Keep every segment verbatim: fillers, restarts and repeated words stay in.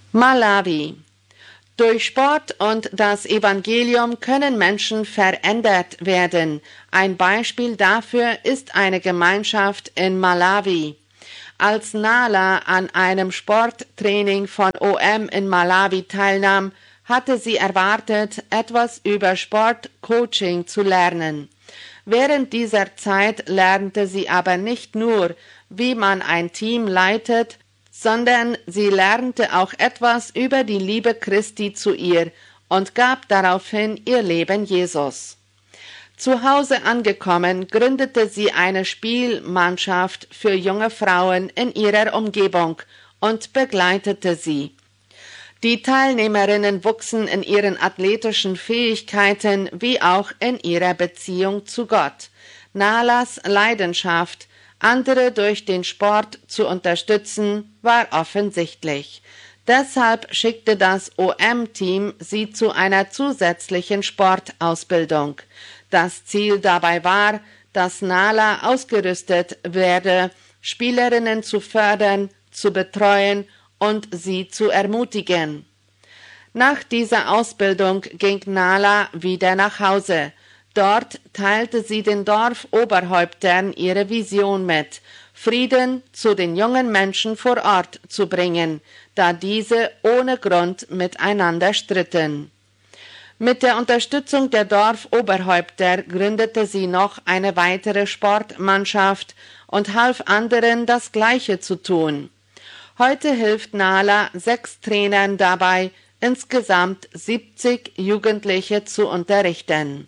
Malawi. Durch Sport und das Evangelium können Menschen verändert werden. Ein Beispiel dafür ist eine Gemeinschaft in Malawi. Als Nala an einem Sporttraining von O M in Malawi teilnahm, hatte sie erwartet, etwas über Sportcoaching zu lernen. Während dieser Zeit lernte sie aber nicht nur, wie man ein Team leitet, sondern sie lernte auch etwas über die Liebe Christi zu ihr und gab daraufhin ihr Leben Jesus. Zu Hause angekommen, gründete sie eine Spielmannschaft für junge Frauen in ihrer Umgebung und begleitete sie. Die Teilnehmerinnen wuchsen in ihren athletischen Fähigkeiten wie auch in ihrer Beziehung zu Gott. Nalas Leidenschaft, andere durch den Sport zu unterstützen, war offensichtlich. Deshalb schickte das O M-Team sie zu einer zusätzlichen Sportausbildung. Das Ziel dabei war, dass Nala ausgerüstet werde, Spielerinnen zu fördern, zu betreuen und sie zu ermutigen. Nach dieser Ausbildung ging Nala wieder nach Hause. Dort teilte sie den Dorfoberhäuptern ihre Vision mit, Frieden zu den jungen Menschen vor Ort zu bringen, da diese ohne Grund miteinander stritten. Mit der Unterstützung der Dorfoberhäupter gründete sie noch eine weitere Sportmannschaft und half anderen, das Gleiche zu tun. Heute hilft Nala sechs Trainern dabei, insgesamt siebzig Jugendliche zu unterrichten.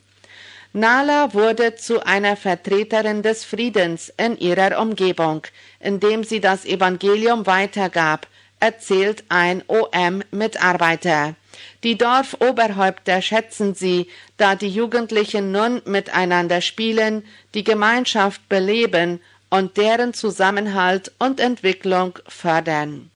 Nala wurde zu einer Vertreterin des Friedens in ihrer Umgebung, indem sie das Evangelium weitergab, erzählt ein O M-Mitarbeiter. Die Dorfoberhäupter schätzen sie, da die Jugendlichen nun miteinander spielen, die Gemeinschaft beleben und deren Zusammenhalt und Entwicklung fördern.